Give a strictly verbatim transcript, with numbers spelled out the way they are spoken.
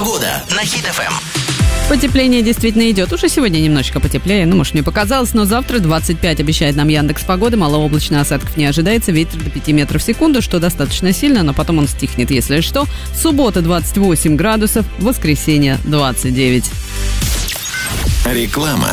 Погода на Хит эф эм. Потепление действительно идет. Уже сегодня немножечко потеплее, ну, может, мне показалось, но завтра двадцать пять обещает нам Яндекс.Погода. Малооблачно, осадков не ожидается, ветер до пяти метров в секунду, что достаточно сильно, но потом он стихнет, если что. Суббота двадцать восемь градусов, воскресенье двадцать девять. Реклама.